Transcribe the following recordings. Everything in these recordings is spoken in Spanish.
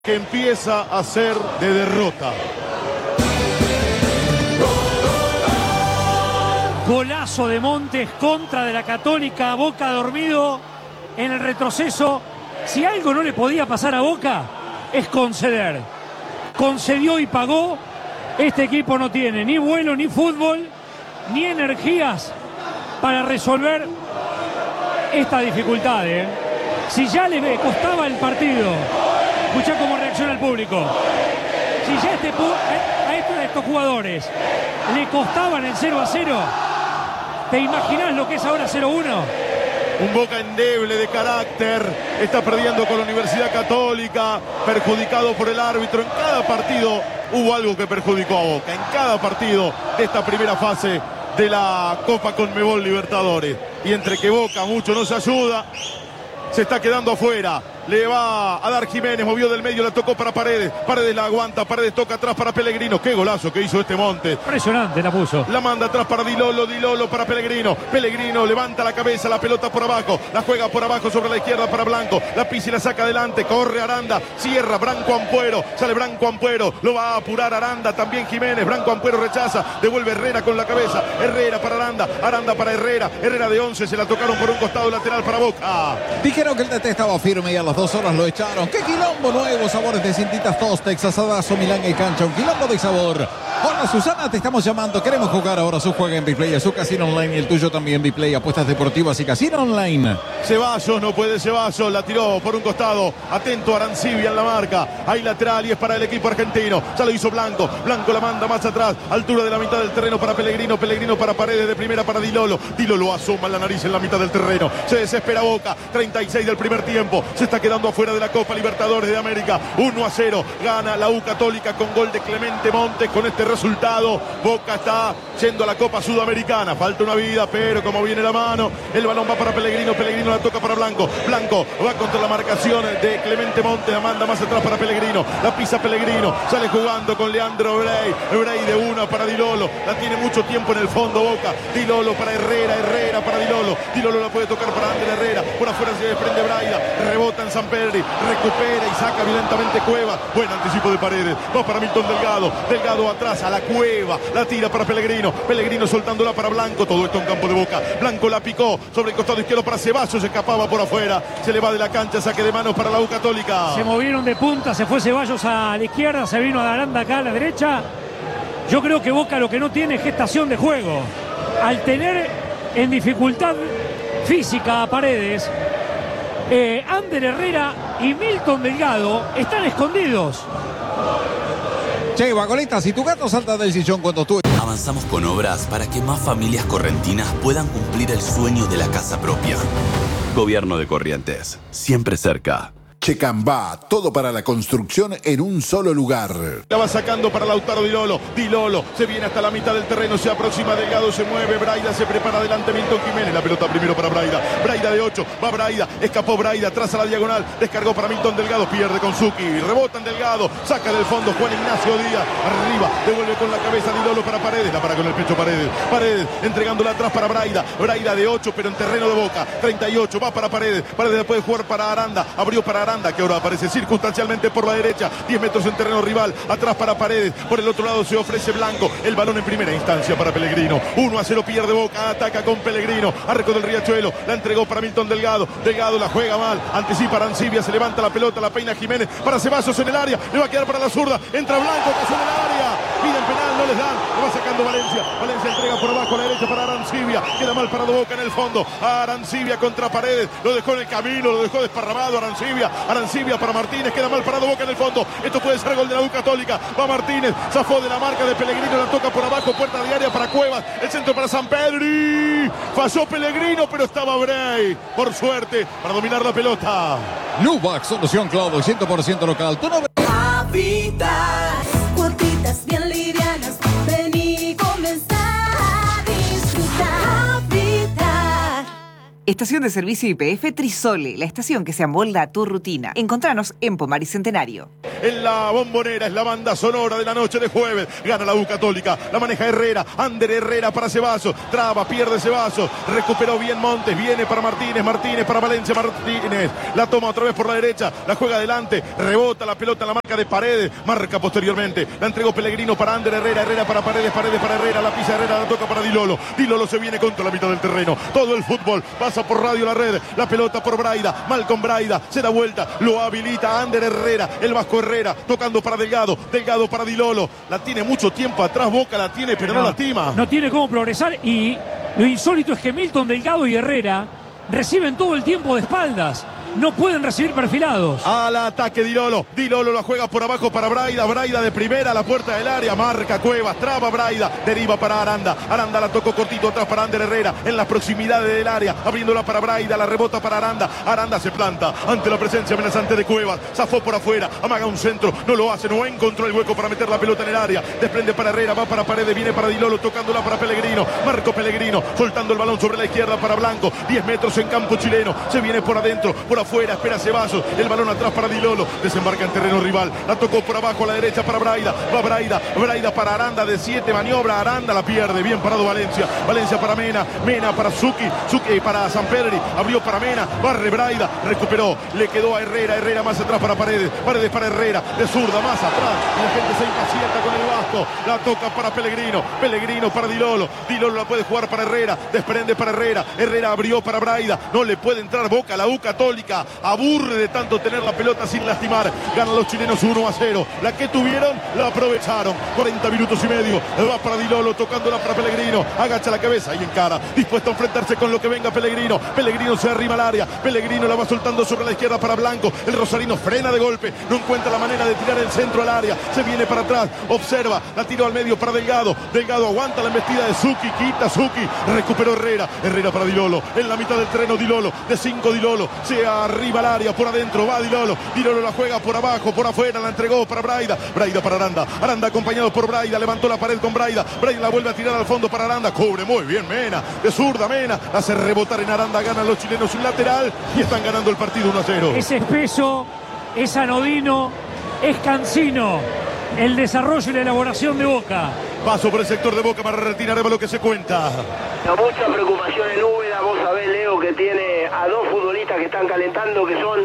que empieza a ser de derrota. Golazo de Montes, contra de la Católica. Boca dormido en el retroceso. Si algo no le podía pasar a Boca, es conceder. Concedió y pagó. Este equipo no tiene ni vuelo, ni fútbol, ni energías para resolver esta dificultad. Si ya le costaba el partido, escuchá cómo reacciona el público. Si ya a estos jugadores le costaban el 0-0, ¿te imaginás lo que es ahora 0-1? Un Boca endeble de carácter, está perdiendo con la Universidad Católica, perjudicado por el árbitro. En cada partido hubo algo que perjudicó a Boca, en cada partido de esta primera fase de la Copa Conmebol Libertadores. Y entre que Boca mucho no se ayuda, se está quedando afuera. Le va a dar Jiménez, movió del medio, la tocó para Paredes. Paredes la aguanta, Paredes toca atrás para Pellegrino. Qué golazo que hizo este Montes. Impresionante la puso. La manda atrás para Di Lolo para Pellegrino. Pellegrino levanta la cabeza, la pelota por abajo. La juega por abajo sobre la izquierda para Blanco. La pisa y la saca adelante. Corre Aranda, cierra Branco Ampuero. Sale Branco Ampuero, lo va a apurar Aranda. También Jiménez, Branco Ampuero rechaza. Devuelve Herrera con la cabeza. Herrera para Aranda, Aranda para Herrera. Herrera de 11, se la tocaron por un costado lateral para Boca. Dijeron que el DT estaba firme y a las 2 horas lo echaron. ¡Qué quilombo nuevo! Sabores de Cintitas Tostex, asadazo, Milán y cancha. Un quilombo de sabor. Hola Susana, te estamos llamando. Queremos jugar ahora su juego en Biplay, su casino online y el tuyo también. Biplay, apuestas deportivas y casino online. Ceballos, no puede Ceballos, la tiró por un costado. Atento Arancibia en la marca. Hay lateral y es para el equipo argentino. Ya lo hizo Blanco. Blanco la manda más atrás. Altura de la mitad del terreno para Pellegrino. Pellegrino para Paredes, de primera para Di Lolo. Di Lolo asoma la nariz en la mitad del terreno. Se desespera Boca. 36 del primer tiempo. Se está quedando afuera de la Copa Libertadores de América. 1-0. Gana la U Católica con gol de Clemente Montes. Con este resultado, Boca está yendo a la Copa Sudamericana. Falta una vida, pero como viene la mano, el balón va para Pellegrino. Pellegrino la toca para Blanco. Blanco va contra la marcación de Clemente Montes. La manda más atrás para Pellegrino. La pisa Pellegrino. Sale jugando con Leandro Brey. Brey de una para Di Lolo. La tiene mucho tiempo en el fondo Boca. Di Lolo para Herrera. Herrera para Di Lolo. Di Lolo la puede tocar para Ander Herrera. Por afuera se desprende Braida. Rebota en Sampedri. Recupera y saca violentamente Cueva. Buen anticipo de Paredes. Va para Milton Delgado. Delgado atrás a la Cueva. La tira para Pellegrino. Pellegrino soltándola para Blanco. Todo esto en campo de Boca. Blanco la picó sobre el costado izquierdo para Ceballos. Se escapaba por afuera. Se le va de la cancha. Saque de manos para la U Católica. Se movieron de punta. Se fue Ceballos a la izquierda. Se vino a Aranda acá a la derecha. Yo creo que Boca lo que no tiene es gestación de juego. Al tener en dificultad física a Paredes, Ander Herrera y Milton Delgado están escondidos. Che, Bagolita, si tu gato salta del sillón cuando tú... Avanzamos con obras para que más familias correntinas puedan cumplir el sueño de la casa propia. Gobierno de Corrientes, siempre cerca. Checambá, todo para la construcción en un solo lugar. La va sacando para Lautaro Di Lolo. Di Lolo se viene hasta la mitad del terreno, se aproxima Delgado, se mueve Braida, se prepara adelante Milton Jiménez. La pelota primero para Braida. Braida de 8, va Braida, escapó Braida, atrás a la diagonal, descargó para Milton Delgado, pierde con Zucchi, rebota en Delgado, saca del fondo Juan Ignacio Díaz, arriba, devuelve con la cabeza Di Lolo para Paredes, la para con el pecho Paredes. Paredes entregándola atrás para Braida. Braida de 8, pero en terreno de Boca. 38, va para Paredes. Paredes puede jugar para Aranda, abrió para Aranda, que ahora aparece circunstancialmente por la derecha, 10 metros en terreno rival, atrás para Paredes, por el otro lado se ofrece Blanco, el balón en primera instancia para Pellegrino. 1-0 pierde Boca, ataca con Pellegrino, arco del Riachuelo, la entregó para Milton Delgado, Delgado la juega mal, anticipa Arancibia, se levanta la pelota, la peina Jiménez, para Ceballos en el área, le va a quedar para la zurda, entra Blanco, pasó en el área, piden penal, no les dan, lo va sacando Valencia, Valencia entrega por abajo a la derecha para Arancibia, queda mal parado Boca en el fondo, Arancibia contra Paredes, lo dejó en el camino, lo dejó desparramado Arancibia para Martínez, queda mal parado Boca en el fondo, esto puede ser gol de la U Católica, va Martínez, zafó de la marca de Pellegrino, la toca por abajo, puerta de área para Cuevas, el centro para Sampedri, falló Pellegrino, pero estaba Brey, por suerte, para dominar la pelota. Nubac, solución Claudio, 100% local. Tú no... Habitas, cuotitas bien livianas, vení, comenzar a disfrutar. Habitat. Estación de servicio YPF Trisole, la estación que se amolda a tu rutina. Encontranos en Pomar y Centenario. en la Bombonera. Es la banda sonora de la noche de jueves. Gana la U Católica, la maneja Herrera, Ander Herrera para Ceballos, traba, pierde Ceballos, recuperó bien Montes, viene para Martínez, Martínez para Valencia, Martínez, la toma otra vez por la derecha, la juega adelante, rebota la pelota en la marca de Paredes, marca posteriormente, la entregó Pellegrino para Ander Herrera, Herrera para Paredes, Paredes para Herrera, la pisa Herrera, la toca para Dilolo, Dilolo se viene contra la mitad del terreno, todo el fútbol pasa por Radio La Red, la pelota por Braida, Malcom Braida, se da vuelta, lo habilita Ander Herrera, el Vasco Herrera, tocando para Delgado, Delgado para Dilolo, la tiene mucho tiempo atrás, Boca la tiene pero no lastima. No tiene cómo progresar y lo insólito es que Milton, Delgado y Herrera reciben todo el tiempo de espaldas. No pueden recibir perfilados. Al ataque Dilolo. Dilolo la juega por abajo para Braida. Braida de primera a la puerta del área. Marca Cuevas. Traba Braida. Deriva para Aranda. Aranda la tocó cortito atrás para Ander Herrera. En las proximidades del área. Abriéndola para Braida. La rebota para Aranda. Aranda se planta ante la presencia amenazante de Cuevas. Zafó por afuera. Amaga un centro. No lo hace. No encontró el hueco para meter la pelota en el área. Desprende para Herrera. Va para Paredes. Viene para Dilolo. Tocándola para Pellegrino. Marco Pellegrino. Soltando el balón sobre la izquierda para Blanco. 10 metros en campo chileno. Se viene por adentro. Por afuera, espera Ceballos, el balón atrás para Dilolo, desembarca en terreno rival, la tocó por abajo a la derecha para Braida, va Braida, Braida para Aranda de 7, maniobra Aranda, la pierde, bien parado Valencia, Valencia para Mena, Mena para Zucchi, Zucchi para Sampedri, abrió para Mena, barre Braida, recuperó, le quedó a Herrera, Herrera más atrás para Paredes, Paredes para Herrera, de zurda más atrás, y la gente se impacienta con el Vasco, la toca para Pellegrino, Pellegrino para Dilolo, Dilolo la puede jugar para Herrera, desprende para Herrera, Herrera abrió para Braida, no le puede entrar Boca, la U Católica, aburre de tanto tener la pelota sin lastimar, ganan los chilenos 1-0, la que tuvieron la aprovecharon, 40 minutos y medio, va para Dilolo, tocándola para Pellegrino, agacha la cabeza y encara, dispuesto a enfrentarse con lo que venga Pellegrino, Pellegrino se arrima al área, Pellegrino la va soltando sobre la izquierda para Blanco, el rosarino frena de golpe, no encuentra la manera de tirar el centro al área, se viene para atrás, observa, la tiró al medio para Delgado, Delgado aguanta la embestida de Zucchi, quita Zucchi, recuperó Herrera, Herrera para Dilolo, en la mitad del terreno Dilolo, de 5 Dilolo, se arriba al área, por adentro va Dilolo, Dilolo la juega por abajo, por afuera, la entregó para Braida, Braida para Aranda, Aranda acompañado por Braida, levantó la pared con Braida, Braida la vuelve a tirar al fondo para Aranda, cubre muy bien Mena, de zurda Mena, hace rebotar en Aranda, ganan los chilenos un lateral y están ganando el partido 1-0. Es espeso, es anodino, es cansino el desarrollo y la elaboración de Boca. Paso por el sector de Boca para retirar lo que se cuenta. Mucha preocupación en Úbeda, vos sabés, Leo, que tiene a dos futbolistas que están calentando, que son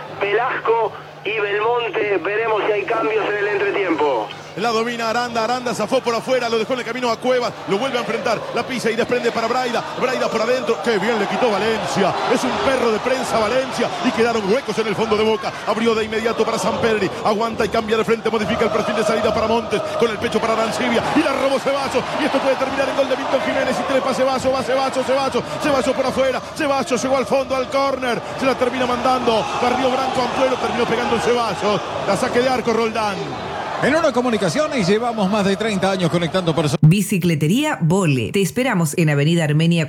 Velasco y Belmonte. Veremos si hay cambios en el entretiempo. La domina Aranda, Aranda zafó por afuera, lo dejó en el camino a Cuevas, lo vuelve a enfrentar, la pisa y desprende para Braida, Braida por adentro, qué bien le quitó Valencia, es un perro de prensa Valencia y quedaron huecos en el fondo de Boca, abrió de inmediato para Sampedri, aguanta y cambia de frente, modifica el perfil de salida para Montes, con el pecho para Arancibia y la robó Ceballos y esto puede terminar en gol de Milton Jiménez y trepa Ceballos, va Ceballos por afuera, Ceballos llegó al fondo, al córner, se la termina mandando, barrió Branco Ampuero, terminó pegando en Ceballos, la saque de arco Roldán. En Una Comunicaciones llevamos más de 30 años conectando personas. Bicicletería Vole. Te esperamos en Avenida Armenia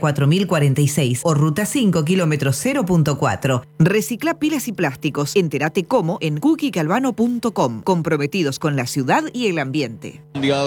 4046 o Ruta 5, kilómetro 0.4. Recicla pilas y plásticos. Entérate cómo en cookiecalvano.com. Comprometidos con la ciudad y el ambiente.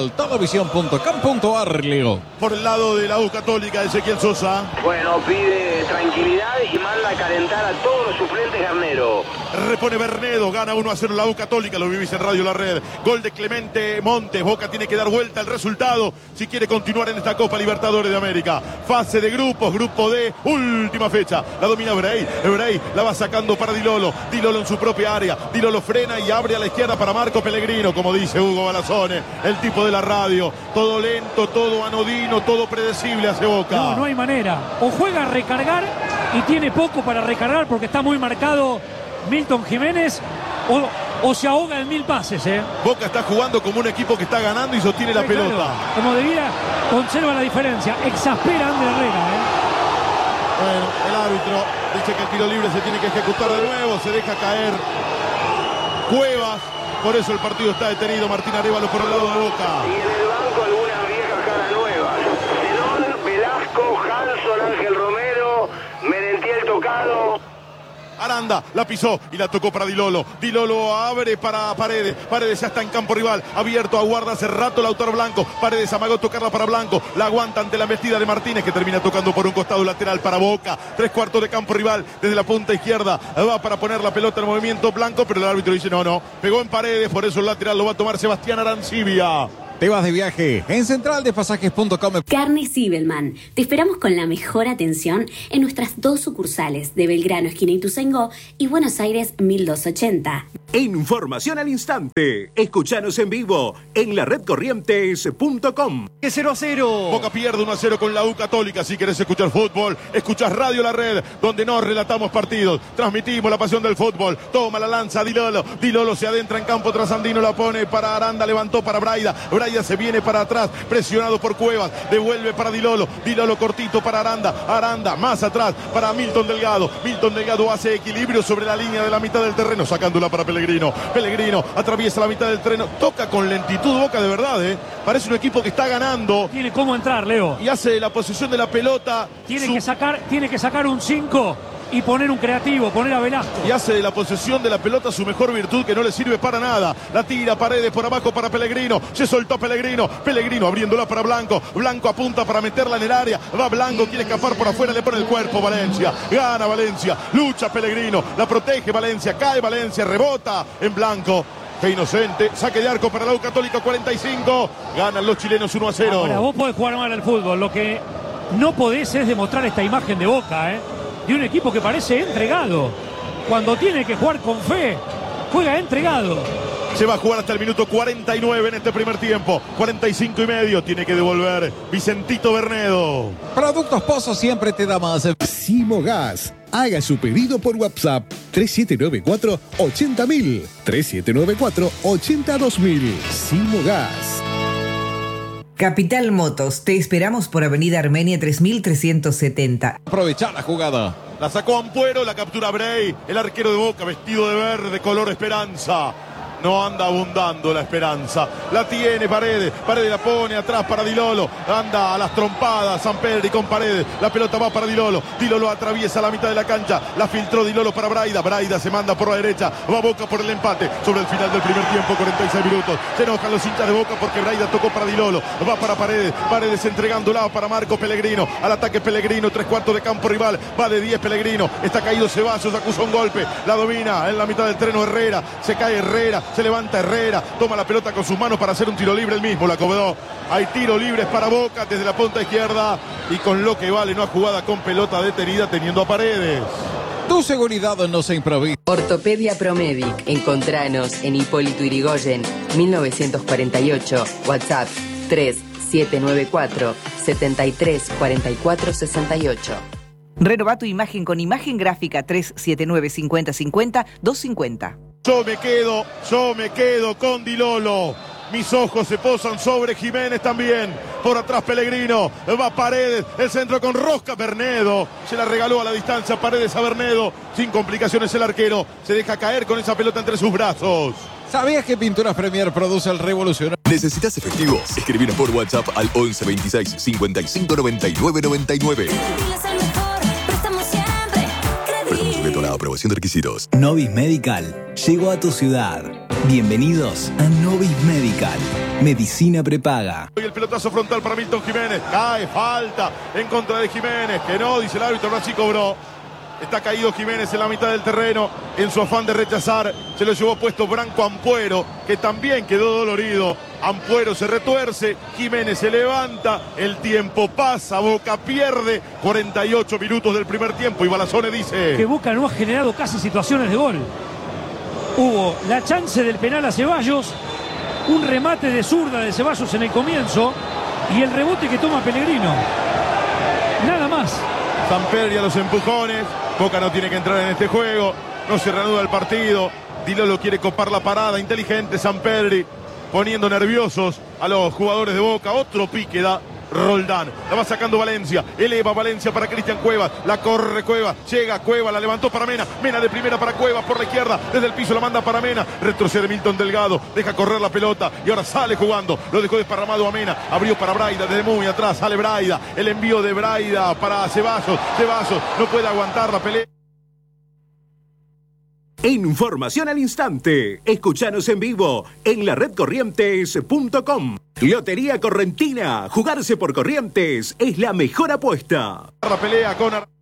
Mundialtelevisión.com.ar, Leo. Por el lado de la U Católica, Ezequiel Sosa. Bueno, pide tranquilidad y manda a calentar a todos los suplentes Garnero. Repone Bernedo, gana 1-0 la U Católica, lo vivís en Radio La Red. Gol de Clemente Montes, Boca tiene que dar vuelta al resultado si quiere continuar en esta Copa Libertadores de América. Fase de grupos, grupo D, última fecha. La domina Ebrey, Ebrey la va sacando para Dilolo, Dilolo en su propia área. Dilolo frena y abre a la izquierda para Marco Pellegrino, como dice Hugo Balazone, el tipo de la radio. Todo lento, todo anodino, todo predecible hace Boca. No hay manera. O juega a recargar y tiene poco para recargar porque está muy marcado Milton Jiménez, o se ahoga en 1000 pases. Boca está jugando como un equipo que está ganando y sostiene la pelota. Claro, como debiera, conserva la diferencia. Exaspera a Ander Herrera. Bueno, el árbitro dice que el tiro libre se tiene que ejecutar de nuevo. Se deja caer Cuevas. Por eso el partido está detenido. Martín Arévalo por el lado de Boca. Y en el banco algunas viejas caras nuevas. Zenón, Velasco, Hanson, Ángel Romero, Merentiel tocado. Aranda la pisó y la tocó para Dilolo. Dilolo abre para Paredes. Paredes ya está en campo rival. Abierto, aguarda hace rato Lautaro Blanco. Paredes amagó tocarla para Blanco. La aguanta ante la embestida de Martínez, que termina tocando por un costado lateral para Boca. 3/4 de campo rival desde la punta izquierda. Va para poner la pelota en movimiento Blanco, pero el árbitro dice no. Pegó en Paredes, por eso el lateral lo va a tomar Sebastián Arancibia. Te vas de viaje en centraldepasajes.com. Carne Zibelman. Te esperamos con la mejor atención en nuestras 2 sucursales de Belgrano, esquina Ituzaingó, y Buenos Aires 1280. Información al instante. Escuchanos en vivo en la redcorrientes.com. 0-0. Boca pierde 1-0 con la U Católica. Si querés escuchar fútbol, escuchás Radio La Red, donde no relatamos partidos, transmitimos la pasión del fútbol. Toma la lanza Dilolo. Dilolo se adentra en campo trasandino, la pone para Aranda, levantó para Braida. Braida se viene para atrás, presionado por Cuevas. Devuelve para Dilolo. Dilolo cortito para Aranda. Aranda más atrás para Milton Delgado. Milton Delgado hace equilibrio sobre la línea de la mitad del terreno, sacándola para Pellegrino. Pellegrino atraviesa la mitad del terreno. Toca con lentitud Boca, de verdad, Parece un equipo que está ganando. Tiene cómo entrar, Leo. Y hace la posesión de la pelota. Tiene que sacar un 5 y poner un creativo, poner a Velasco. Y hace de la posesión de la pelota su mejor virtud, que no le sirve para nada. La tira Paredes por abajo para Pellegrino. Se soltó Pellegrino. Pellegrino abriéndola para Blanco. Blanco apunta para meterla en el área. Va Blanco, quiere escapar por afuera, le pone el cuerpo Valencia. Gana Valencia. Lucha Pellegrino. La protege Valencia. Cae Valencia. Rebota en Blanco. Qué inocente. Saque de arco para la U Católica, 45. Ganan los chilenos 1-0. Ahora, vos podés jugar mal al fútbol. Lo que no podés es demostrar esta imagen de Boca, de un equipo que parece entregado. Cuando tiene que jugar con fe, juega entregado. Se va a jugar hasta el minuto 49 en este primer tiempo. 45 y medio. Tiene que devolver Vicentito Bernedo. Productos Pozo siempre te da más. Simogas. Haga su pedido por WhatsApp 3794-80000. 3794-82000. Simogas. Capital Motos, te esperamos por Avenida Armenia 3370. Aprovechar la jugada. La sacó Ampuero, la captura Bray. El arquero de Boca vestido de verde, color esperanza. No anda abundando la esperanza. La tiene Paredes. Paredes la pone atrás para Dilolo. Anda a las trompadas Sampedri con Paredes. La pelota va para Dilolo. Dilolo atraviesa la mitad de la cancha. La filtró Dilolo para Braida. Braida se manda por la derecha. Va Boca por el empate. Sobre el final del primer tiempo, 46 minutos. Se enojan los hinchas de Boca porque Braida tocó para Dilolo. Va para Paredes. Paredes entregándola para Marco Pellegrino. Al ataque Pellegrino. 3/4 de campo rival. Va de 10 Pellegrino. Está caído Ceballos. Acusa un golpe. La domina en la mitad del terreno Herrera. Se cae Herrera. Se levanta Herrera, toma la pelota con sus manos para hacer un tiro libre, el mismo la cobró. Hay tiro libres para Boca desde la punta izquierda y con lo que vale una jugada con pelota detenida teniendo a Paredes. Tu seguridad no se improvisa. Ortopedia Promedic. Encontranos en Hipólito Yrigoyen, 1948. WhatsApp 3794 734468. Renova tu imagen con imagen gráfica 379 5050 250. Yo me quedo con Dilolo. Mis ojos se posan sobre Jiménez también. Por atrás Pellegrino. Va Paredes. El centro con Rosca. Bernedo. Se la regaló a la distancia Paredes a Bernedo. Sin complicaciones el arquero. Se deja caer con esa pelota entre sus brazos. ¿Sabías que Pinturas Premier produce el revolucionario? ¿Necesitas efectivos? Escribinos por WhatsApp al 11 26 55 99 99. Sujeto a la aprobación de requisitos. Novis Medical llegó a tu ciudad. Bienvenidos a Novis Medical. Medicina prepaga. Y el pelotazo frontal para Milton Jiménez. Cae, falta en contra de Jiménez. Que no, dice el árbitro, ahora sí cobró. Está caído Jiménez en la mitad del terreno. En su afán de rechazar, se lo llevó puesto Branco Ampuero, que también quedó dolorido. Ampuero se retuerce, Jiménez se levanta, el tiempo pasa, Boca pierde. 48 minutos del primer tiempo y Balazone dice que Boca no ha generado casi situaciones de gol. Hubo la chance del penal a Ceballos, un remate de zurda de Ceballos en el comienzo y el rebote que toma Pellegrino. Nada más. Sampedri a los empujones. Boca no tiene que entrar en este juego. No se reanuda el partido. Dilolo quiere copar la parada. Inteligente Sampedri, poniendo nerviosos a los jugadores de Boca. Otro pique da Roldán. La va sacando Valencia. Eleva Valencia para Cristian Cuevas. La corre Cuevas. Llega Cuevas. La levantó para Mena. Mena de primera para Cuevas por la izquierda. Desde el piso la manda para Mena. Retrocede Milton Delgado. Deja correr la pelota. Y ahora sale jugando. Lo dejó desparramado a Mena. Abrió para Braida. Desde muy atrás sale Braida. El envío de Braida para Ceballos. Ceballos no puede aguantar la pelea. Información al instante. Escuchanos en vivo en laredcorrientes.com. Lotería Correntina. Jugarse por Corrientes es la mejor apuesta. La pelea con